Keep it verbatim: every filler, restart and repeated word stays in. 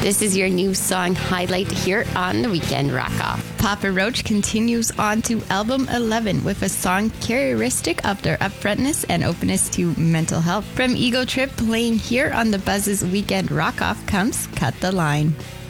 This is your new song highlight here on the Weekend Rock Off. Papa Roach continues on to album eleven with a song characteristic of their upfrontness and openness to mental health. From Ego Trip, playing here on the Buzz's Weekend Rock Off comes Cut the Line.